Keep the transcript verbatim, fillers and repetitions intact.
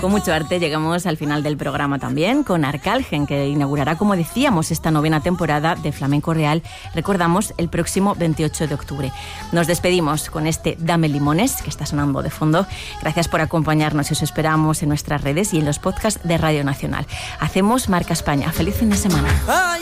Con mucho arte llegamos al final del programa también con Arcalgen, que inaugurará, como decíamos, esta novena temporada de Flamenco Real. Recordamos, el próximo veintiocho de octubre. Nos despedimos con este Dame Limones, que está sonando de fondo. Gracias por acompañarnos y os esperamos en nuestras redes y en los podcasts de Radio Nacional. Hacemos Marca España. Feliz fin de semana.